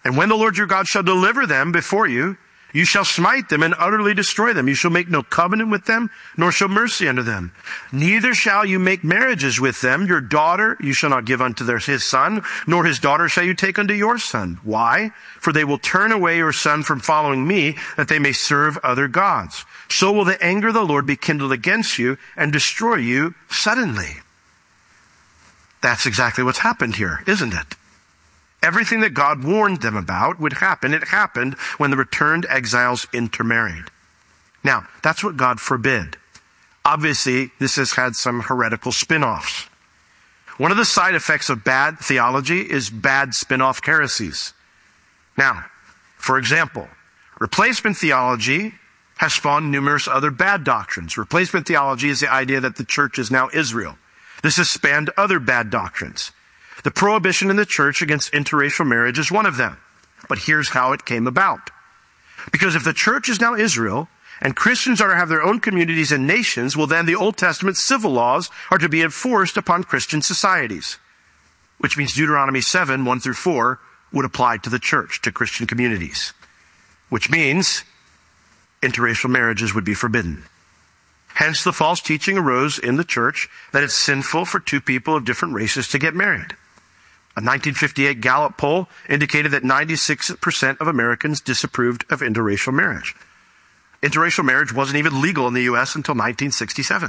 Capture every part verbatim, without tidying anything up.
And when the Lord your God shall deliver them before you, you shall smite them and utterly destroy them. You shall make no covenant with them, nor show mercy unto them. Neither shall you make marriages with them. Your daughter you shall not give unto their, his son, nor his daughter shall you take unto your son. Why? For they will turn away your son from following me, that they may serve other gods. So will the anger of the Lord be kindled against you and destroy you suddenly. That's exactly what's happened here, isn't it? Everything that God warned them about would happen. It happened when the returned exiles intermarried. Now, that's what God forbid. Obviously, this has had some heretical spin-offs. One of the side effects of bad theology is bad spin-off heresies. Now, for example, replacement theology has spawned numerous other bad doctrines. Replacement theology is the idea that the church is now Israel. This has spanned other bad doctrines. The prohibition in the church against interracial marriage is one of them. But here's how it came about. Because if the church is now Israel, and Christians are to have their own communities and nations, well then the Old Testament civil laws are to be enforced upon Christian societies. Which means Deuteronomy seven, one through four, would apply to the church, to Christian communities. Which means interracial marriages would be forbidden. Hence the false teaching arose in the church that it's sinful for two people of different races to get married. A nineteen fifty-eight Gallup poll indicated that ninety-six percent of Americans disapproved of interracial marriage. Interracial marriage wasn't even legal in the U S until nineteen sixty-seven.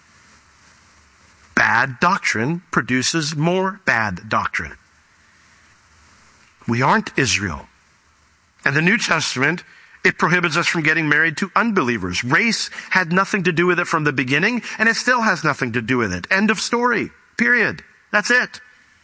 Bad doctrine produces more bad doctrine. We aren't Israel. And the New Testament, it prohibits us from getting married to unbelievers. Race had nothing to do with it from the beginning, and it still has nothing to do with it. End of story. Period. That's it.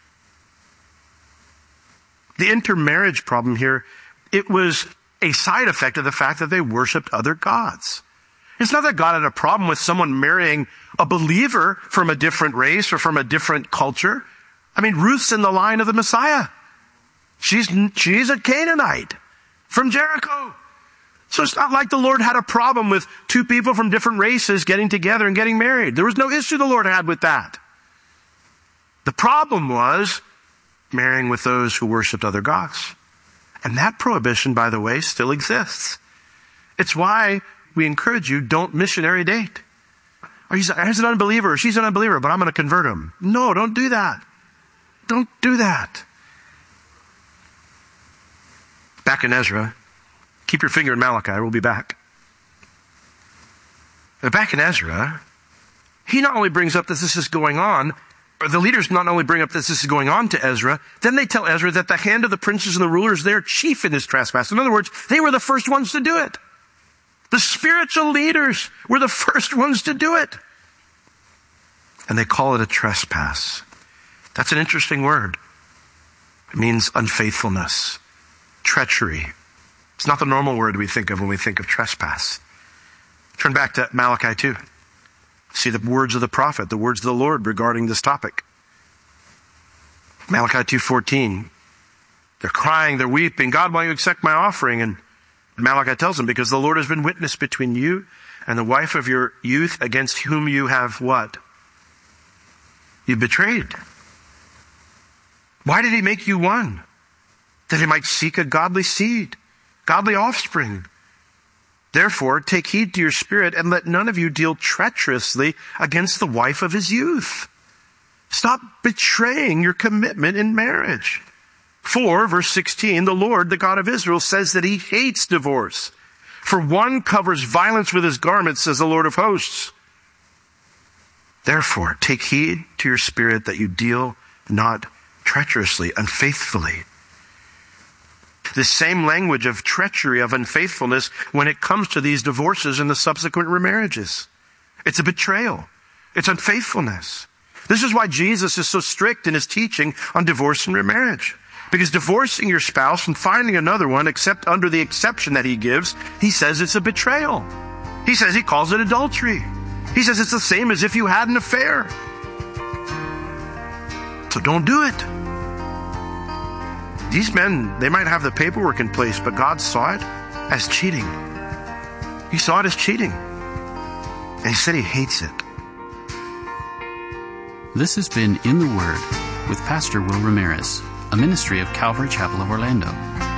The intermarriage problem here, it was a side effect of the fact that they worshiped other gods. It's not that God had a problem with someone marrying a believer from a different race or from a different culture. I mean, Ruth's in the line of the Messiah. She's, she's a Canaanite from Jericho. So it's not like the Lord had a problem with two people from different races getting together and getting married. There was no issue the Lord had with that. The problem was marrying with those who worshiped other gods. And that prohibition, by the way, still exists. It's why we encourage you, don't missionary date. Or he's, he's an unbeliever, or she's an unbeliever, but I'm going to convert him. No, don't do that. Don't do that. Back in Ezra, keep your finger in Malachi, we'll be back. But back in Ezra, he not only brings up that this is going on, or the leaders not only bring up that this is going on to Ezra, then they tell Ezra that the hand of the princes and the rulers, they're chief in this trespass. In other words, they were the first ones to do it. The spiritual leaders were the first ones to do it. And they call it a trespass. That's an interesting word. It means unfaithfulness, treachery. It's not the normal word we think of when we think of trespass. Turn back to Malachi two. See the words of the prophet, the words of the Lord regarding this topic. Malachi two fourteen. They're crying, they're weeping. God, why don't you accept my offering? And Malachi tells them, because the Lord has been witness between you and the wife of your youth, against whom you have what? You betrayed. Why did he make you one? That he might seek a godly seed, godly offspring. Therefore, take heed to your spirit, and let none of you deal treacherously against the wife of his youth. Stop betraying your commitment in marriage. For, verse sixteen, the Lord, the God of Israel, says that he hates divorce. For one covers violence with his garments, says the Lord of hosts. Therefore, take heed to your spirit that you deal not treacherously, unfaithfully. The same language of treachery, of unfaithfulness, when it comes to these divorces and the subsequent remarriages. It's a betrayal. It's unfaithfulness. This is why Jesus is so strict in his teaching on divorce and remarriage. Because divorcing your spouse and finding another one, except under the exception that he gives, he says it's a betrayal. He says he calls it adultery. He says it's the same as if you had an affair. So don't do it. These men, they might have the paperwork in place, but God saw it as cheating. He saw it as cheating. And he said he hates it. This has been In the Word with Pastor Will Ramirez, a ministry of Calvary Chapel of Orlando.